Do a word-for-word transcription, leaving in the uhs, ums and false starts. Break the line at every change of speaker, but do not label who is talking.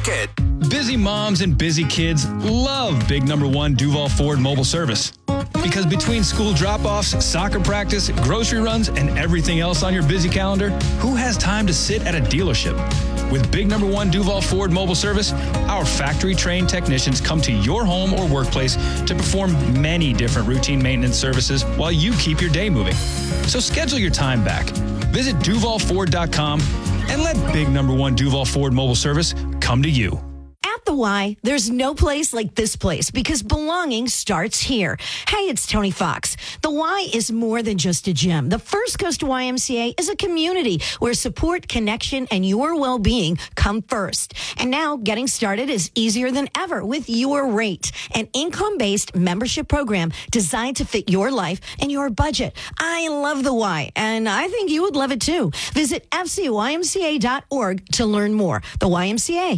Rocket.
Busy moms and busy kids love Big Number One Duval Ford mobile service. Because between school drop-offs, soccer practice, grocery runs, and everything else on your busy calendar, who has time to sit at a dealership? With Big Number One Duval Ford mobile service, our factory-trained technicians come to your home or workplace to perform many different routine maintenance services while you keep your day moving. So schedule your time back. Visit Duval Ford dot com and let Big Number One Duval Ford mobile service come to you.
At the Y, there's no place like this place because belonging starts here. Hey, it's Tony Fox. The Y is more than just a gym. The First Coast Y M C A is a community where support, connection, and your well-being come first. And now getting started is easier than ever with Your Rate, an income-based membership program designed to fit your life and your budget. I love the Y, and I think you would love it too. Visit F C Y M C A dot org to learn more. The Y M C A.